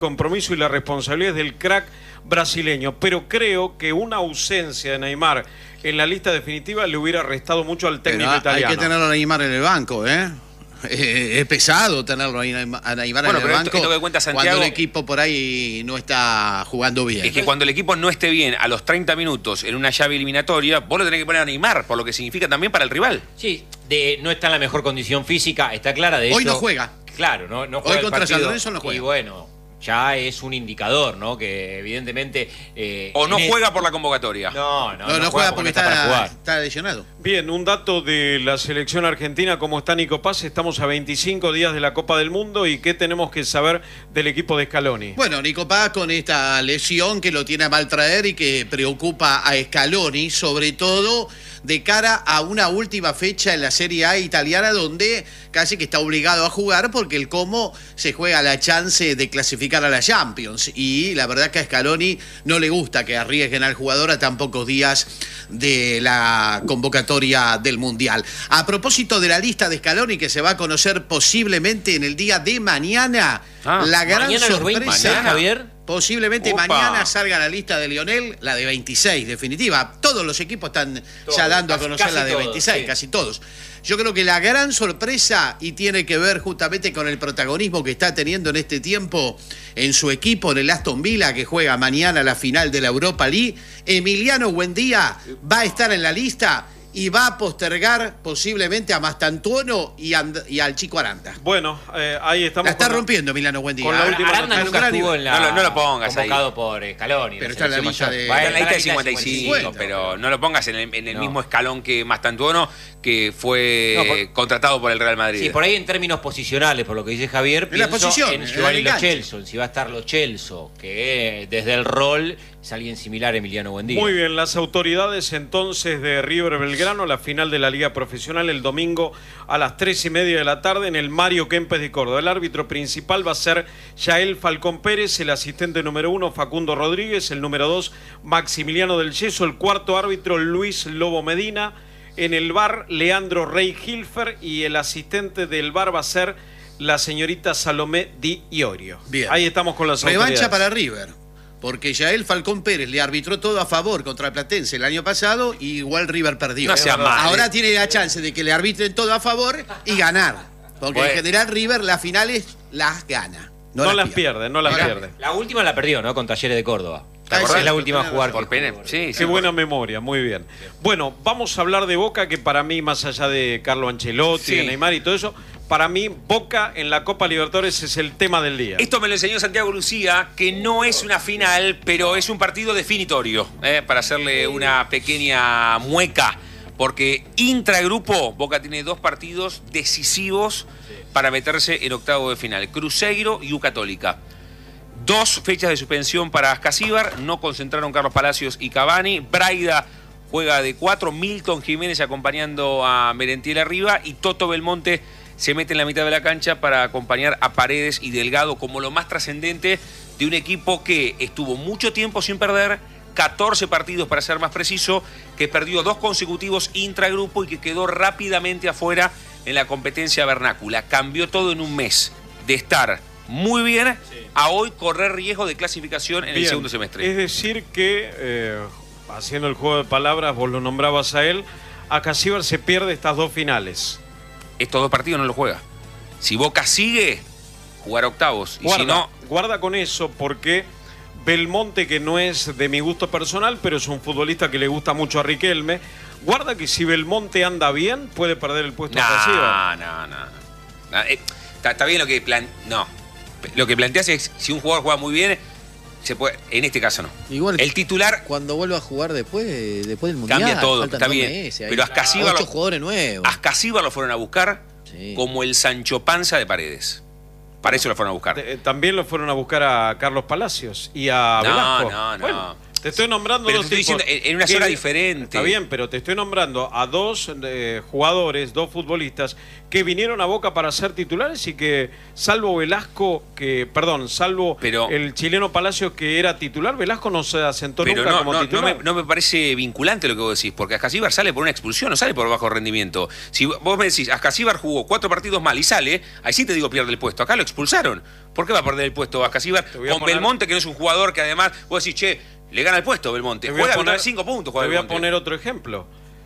compromiso y la responsabilidad del crack brasileño, pero creo que una ausencia de Neymar en la lista definitiva le hubiera restado mucho al técnico italiano. Hay que tenerlo a Neymar en el banco, ¿eh? Es pesado tenerlo a Neymar en el banco es lo que cuenta Santiago, cuando el equipo por ahí no está jugando bien. Es que cuando el equipo no esté bien a los 30 minutos en una llave eliminatoria, vos lo tenés que poner a Neymar, por lo que significa también para el rival. Sí, no está en la mejor condición física, está clara de eso. Hoy no juega. Claro, no juega hoy contra San Lorenzo no juega. Y bueno, ya es un indicador, ¿no? Que evidentemente... o no juega por la convocatoria. No juega porque está lesionado. Bien, un dato de la selección argentina, ¿cómo está Nico Paz? Estamos a 25 días de la Copa del Mundo y ¿qué tenemos que saber del equipo de Scaloni? Bueno, Nico Paz con esta lesión que lo tiene a mal traer y que preocupa a Scaloni, sobre todo de cara a una última fecha en la Serie A italiana donde casi que está obligado a jugar porque el Como se juega la chance de clasificar a la Champions y la verdad que a Scaloni no le gusta que arriesguen al jugador a tan pocos días de la convocatoria del Mundial. A propósito de la lista de Scaloni que se va a conocer posiblemente en el día de mañana, la gran sorpresa, Javier. Posiblemente mañana salga la lista de Lionel, la de 26, definitiva. Todos los equipos están ya dando a conocer la de 26, sí. Casi todos. Yo creo que la gran sorpresa, y tiene que ver justamente con el protagonismo que está teniendo en este tiempo en su equipo, en el Aston Villa, que juega mañana la final de la Europa League, Emiliano Buendía va a estar en la lista y va a postergar posiblemente a Mastantuono y al Chico Aranda. Bueno, ahí estamos. La está rompiendo Emiliano Buendía. Con la última Aranda nunca estuvo en la... No lo pongas convocado ahí. Por Scaloni. Pero está en la lista de... Está en la lista de 55, pero no lo pongas en el mismo escalón que Mastantuono, que fue contratado por el Real Madrid. Sí, por ahí en términos posicionales, por lo que dice Javier, en la posición, en Giovanni Lo Celso, si va a estar Lo Celso, que desde el rol es alguien similar a Emiliano Buendía. Muy bien, las autoridades entonces de River Belgrano, la final de la Liga Profesional el domingo a las 3:30 de la tarde en el Mario Kempes de Córdoba. El árbitro principal va a ser Yael Falcón Pérez, el asistente número 1 Facundo Rodríguez, el número 2 Maximiliano del Yeso, el cuarto árbitro Luis Lobo Medina, en el VAR Leandro Rey Hilfer y el asistente del VAR va a ser la señorita Salomé Di Iorio. Bien. Ahí estamos con las autoridades. Revancha para River. Porque Yael Falcón Pérez le arbitró todo a favor contra el Platense el año pasado y igual River perdió. No sea mal. Ahora tiene la chance de que le arbitren todo a favor y ganar. Porque en general River las finales las gana. No las pierde. La última la perdió, ¿no? Con Talleres de Córdoba. Es la última a jugar por pene. Sí, qué buena memoria, muy bien. Bueno, vamos a hablar de Boca, que para mí, más allá de Carlo Ancelotti, de Neymar y todo eso, para mí Boca en la Copa Libertadores es el tema del día. Esto me lo enseñó Santiago Lucía, que no es una final, pero es un partido definitorio, para hacerle una pequeña mueca, porque intragrupo Boca tiene 2 partidos decisivos para meterse en octavo de final, Cruzeiro y U Católica. 2 fechas de suspensión para Ascasíbar, no concentraron Carlos Palacios y Cavani. Braida juega de 4, Milton Jiménez acompañando a Merentiel arriba y Toto Belmonte se mete en la mitad de la cancha para acompañar a Paredes y Delgado como lo más trascendente de un equipo que estuvo mucho tiempo sin perder, 14 partidos para ser más preciso, que perdió 2 consecutivos intragrupo y que quedó rápidamente afuera en la competencia vernácula. Cambió todo en un mes de estar muy bien a hoy correr riesgo de clasificación en el segundo semestre. Es decir que, haciendo el juego de palabras, vos lo nombrabas a él, Ascasíbar se pierde estas 2 finales. Estos 2 partidos no los juega. Si Boca sigue, jugará octavos. Y si no... Guarda con eso porque Belmonte, que no es de mi gusto personal, pero es un futbolista que le gusta mucho a Riquelme, guarda que si Belmonte anda bien, puede perder el puesto a Ascasíbar. No. Está bien lo que Lo que planteas es, si un jugador juega muy bien, se puede. En este caso no. Igual el titular cuando vuelva a jugar después del Mundial cambia todo, está bien. Meses, pero Ascasíbar 8 jugadores nuevos. Ascasíbar lo fueron a buscar como el Sancho Panza de Paredes. Para eso lo fueron a buscar. También lo fueron a buscar a Carlos Palacios y a Velasco. No. Te estoy nombrando Pero dos te estoy tipos diciendo en una que- zona diferente. Está bien, pero te estoy nombrando a dos jugadores, dos futbolistas que vinieron a Boca para ser titulares y que, salvo Velasco, salvo Pero- el chileno Palacios que era titular, Velasco no se asentó Pero nunca como no titular. me parece vinculante lo que vos decís, porque Ascasíbar sale por una expulsión, no sale por bajo rendimiento. Si vos me decís, Ascasíbar jugó 4 partidos mal y sale, ahí sí te digo pierde el puesto. Acá lo expulsaron. ¿Por qué va a perder el puesto Ascasíbar Te voy a con poner- Belmonte, que no es un jugador que además, vos decís, che, le gana el puesto Belmonte? Te voy a Juega poner 5 puntos, Te juega voy a Belmonte. poner otro ejemplo.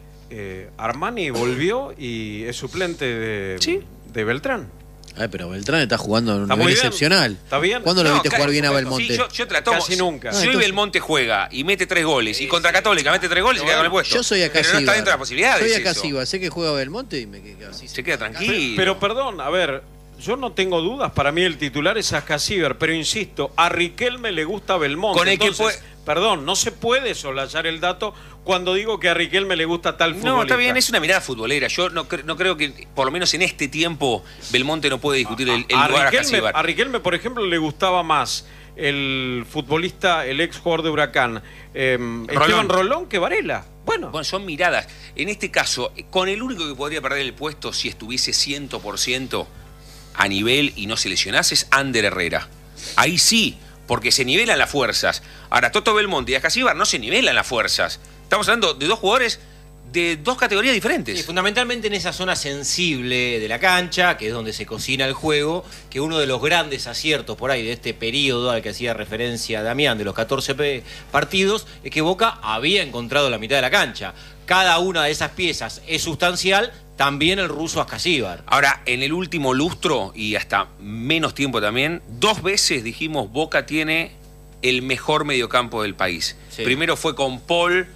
Armani volvió y es suplente de Beltrán. Ay, pero Beltrán está jugando a un Está nivel muy bien. excepcional. Está bien. ¿Cuándo lo No, viste jugar claro, bien a perfecto. Belmonte? Sí, yo te la tomo. Casi nunca. Si Ah, hoy entonces- Belmonte juega y mete 3 goles y contra Católica mete 3 goles, se queda con el puesto. Yo soy acá Pero no está dentro de las posibilidades. Soy eso. acá Siva, sé que juega Belmonte y me quedo así. Se queda tranquilo. Pero perdón, a ver, yo no tengo dudas, para mí el titular es Ascasíbar, pero insisto, a Riquelme le gusta Belmonte. Con el que Entonces, perdón, no se puede soslayar el dato cuando digo que a Riquelme le gusta tal futbolista. No, está bien, es una mirada futbolera. Yo no creo que, por lo menos en este tiempo, Belmonte no puede discutir el lugar a Ascasíbar. A Riquelme, por ejemplo, le gustaba más el futbolista, el ex jugador de Huracán, Esteban Rolón, que Varela. Bueno, Son miradas. En este caso, con el único que podría perder el puesto si estuviese 100% a nivel y no se lesionase es Ander Herrera. Ahí sí, porque se nivelan las fuerzas. Ahora, Toto Belmonte y Ascasíbar no se nivelan las fuerzas. Estamos hablando de dos jugadores de dos categorías diferentes. Sí, fundamentalmente en esa zona sensible de la cancha, que es donde se cocina el juego, que uno de los grandes aciertos por ahí de este periodo al que hacía referencia Damián, de los 14 partidos, es que Boca había encontrado la mitad de la cancha. Cada una de esas piezas es sustancial, también el ruso Ascasíbar. Ahora, en el último lustro, y hasta menos tiempo también, 2 veces dijimos Boca tiene el mejor mediocampo del país. Sí. Primero fue con Paul,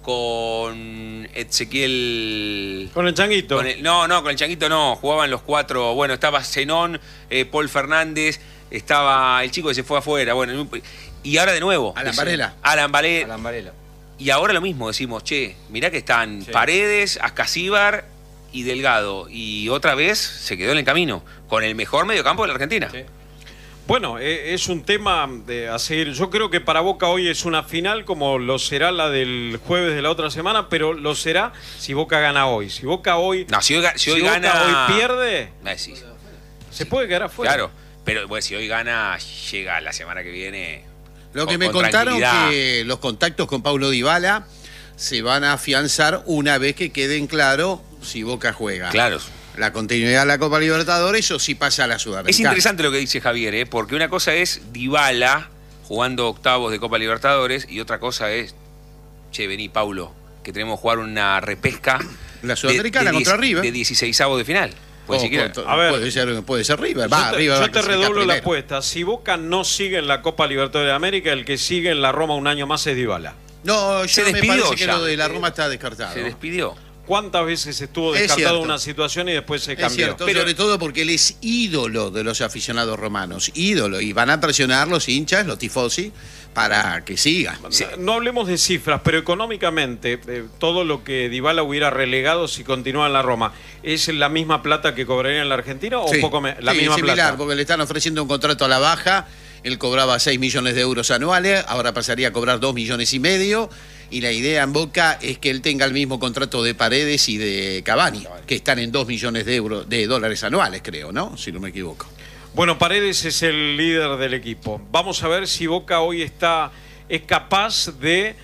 con Ezequiel... con el Changuito. con el Changuito no, jugaban los 4, bueno, estaba Zenón, Paul Fernández, estaba el chico que se fue afuera, bueno, y ahora de nuevo. Alan Varela. Alan Varela. Alan Varela. Y ahora lo mismo, decimos, che, mirá que están Sí. Paredes, Ascasíbar y Delgado, y otra vez se quedó en el camino, con el mejor mediocampo de la Argentina. Sí. Bueno, es un tema a seguir. Yo creo que para Boca hoy es una final, como lo será la del jueves de la otra semana, pero lo será si Boca gana hoy. Si Boca hoy, No, si hoy Boca gana... hoy pierde, Sí, se puede quedar afuera. claro, pero bueno, si hoy gana, llega la semana que viene... Lo que con- me con contaron tranquilidad. que los contactos con Paulo Dybala se van a afianzar una vez que queden claro si Boca juega. Claro. La continuidad de la Copa Libertadores o si pasa a la Sudamericana. Es interesante lo que dice Javier, porque una cosa es Dybala jugando octavos de Copa Libertadores y otra cosa es, che, vení, Paulo, que tenemos que jugar una repesca La Sudamericana contra River. de 16avos de final. Pues O siquiera... contra- A ver. puede ser River. Yo Va, te, River yo va a te clasificar redoblo la primero. apuesta. Si Boca no sigue en la Copa Libertadores de América, el que sigue en la Roma un año más es Dybala. No, Se yo me despidió parece que ya. lo de la Roma está descartado. Se despidió. ¿Cuántas veces estuvo Es descartado cierto. una situación y después se Es cambió? cierto, Pero- sobre todo porque él es ídolo de los aficionados romanos, ídolo, y van a presionar los hinchas, los tifosi, para que siga. No hablemos de cifras, pero económicamente, todo lo que Dybala hubiera relegado si continúa en la Roma, ¿es la misma plata que cobraría en la Argentina o Sí, un poco la sí, misma similar, plata? porque le están ofreciendo un contrato a la baja, él cobraba 6 millones de euros anuales, ahora pasaría a cobrar 2,5 millones, y la idea en Boca es que él tenga el mismo contrato de Paredes y de Cavani, que están en 2 millones de dólares anuales, creo, ¿no? Si no me equivoco. Bueno, Paredes es el líder del equipo. Vamos a ver si Boca hoy es capaz de,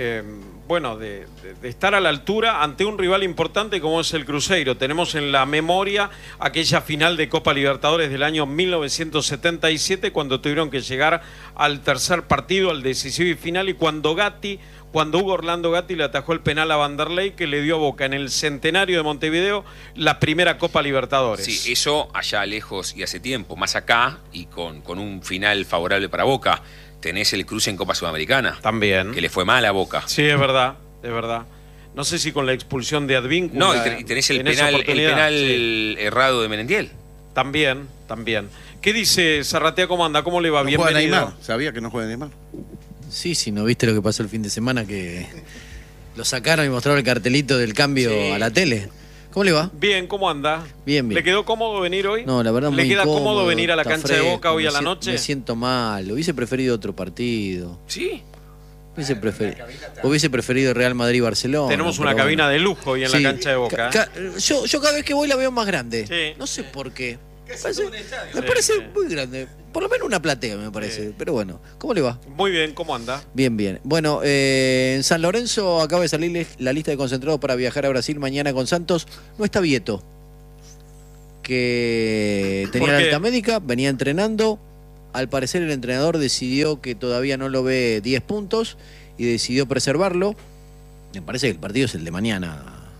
de estar a la altura ante un rival importante como es el Cruzeiro. Tenemos en la memoria aquella final de Copa Libertadores del año 1977, cuando tuvieron que llegar al tercer partido, al decisivo y final, y cuando Hugo Orlando Gatti le atajó el penal a Vanderlei, que le dio a Boca en el centenario de Montevideo la primera Copa Libertadores. Sí, eso allá lejos y hace tiempo. Más acá, y con un final favorable para Boca, tenés el cruce en Copa Sudamericana. También. Que le fue mal a Boca. Sí, es verdad, es verdad. No sé si con la expulsión de Advíncula. No, y tenés el en esa penal, oportunidad. sí, errado de Merentiel. También. ¿Qué dice Zarratea? ¿Cómo anda? ¿Cómo le va? No juega Bienvenido. Neymar, sabía que no juega Neymar. Sí, ¿no viste lo que pasó el fin de semana? Que lo sacaron y mostraron el cartelito del cambio Sí. a la tele. ¿Cómo le va? Bien, ¿cómo anda? Bien, bien. ¿Le quedó cómodo venir hoy? No, la verdad ¿Le muy queda cómodo incómodo, venir a la está cancha de fresco, Boca hoy me a la sien- noche? Me siento mal, hubiese preferido otro partido. Sí. Hubiese preferido Real Madrid-Barcelona. Tenemos una cabina de lujo hoy en la cancha de Boca. Yo cada vez que voy la veo más grande. Sí. No sé por qué. Me parece muy grande. Por lo menos una platea me parece. Pero bueno, ¿cómo le va? Muy bien, ¿cómo anda? Bien, bien. Bueno, en San Lorenzo acaba de salir la lista de concentrados para viajar a Brasil mañana con Santos. No está Vieto, que tenía la alta médica, venía entrenando. Al parecer el entrenador decidió que todavía no lo ve 10 puntos y decidió preservarlo. Me parece que el partido es el de mañana.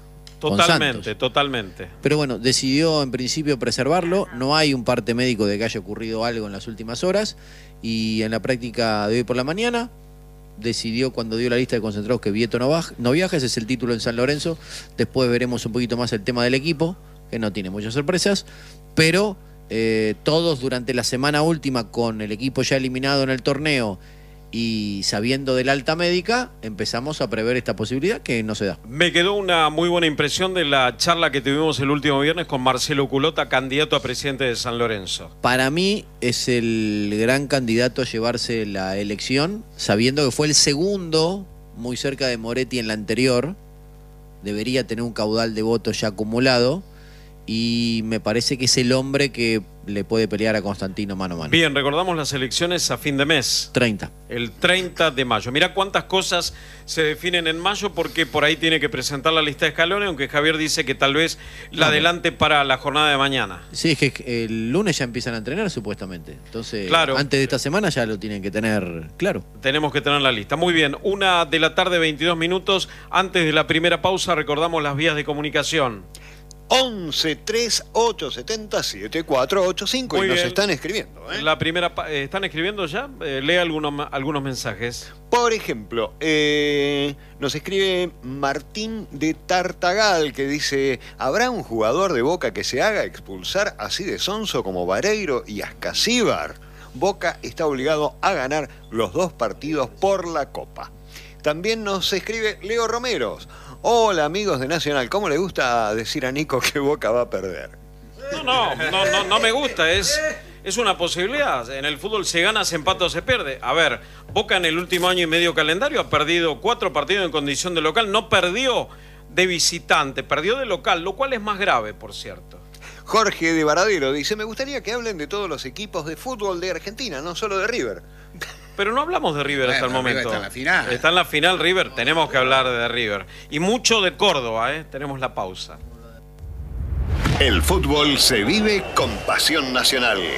Totalmente. Pero bueno, decidió en principio preservarlo. No hay un parte médico de que haya ocurrido algo en las últimas horas. Y en la práctica de hoy por la mañana decidió, cuando dio la lista de concentrados, que Vieto no viaja. Ese es el título en San Lorenzo. Después veremos un poquito más el tema del equipo, que no tiene muchas sorpresas. Pero todos durante la semana última, con el equipo ya eliminado en el torneo y sabiendo de la alta médica, empezamos a prever esta posibilidad que no se da. Me quedó una muy buena impresión de la charla que tuvimos el último viernes con Marcelo Culota, candidato a presidente de San Lorenzo. Para mí es el gran candidato a llevarse la elección, sabiendo que fue el segundo, muy cerca de Moretti en la anterior. Debería tener un caudal de votos ya acumulado. Y me parece que es el hombre que le puede pelear a Constantino mano a mano. Bien, recordamos las elecciones a fin de mes. 30. El 30 de mayo. Mirá cuántas cosas se definen en mayo, porque por ahí tiene que presentar la lista de Scaloni, aunque Javier dice que tal vez la adelante para la jornada de mañana. Sí, es que el lunes ya empiezan a entrenar supuestamente. Entonces, claro, antes de esta semana ya lo tienen que tener claro. Tenemos que tener la lista. Muy bien, 1:00 p.m, Antes de la primera pausa, recordamos las vías de comunicación. 11 3 870 7485 y nos están escribiendo. La primera ¿están escribiendo ya? Lee algunos mensajes. Por ejemplo, nos escribe Martín de Tartagal, que dice: ¿habrá un jugador de Boca que se haga expulsar así de sonso como Vareiro y Ascasíbar? Boca está obligado a ganar los 2 partidos por la Copa. También nos escribe Leo Romeros: hola amigos de Nacional, ¿cómo le gusta decir a Nico que Boca va a perder? No me gusta, es una posibilidad. En el fútbol se gana, se empata o se pierde. A ver, Boca en el último año y medio calendario ha perdido 4 partidos en condición de local, no perdió de visitante, perdió de local, lo cual es más grave, por cierto. Jorge de Varadero dice: me gustaría que hablen de todos los equipos de fútbol de Argentina, no solo de River. Pero no hablamos de River hasta el momento. River está en la final. Está en la final River, tenemos que hablar de River. Y mucho de Córdoba, tenemos la pausa. El fútbol se vive con pasión nacional.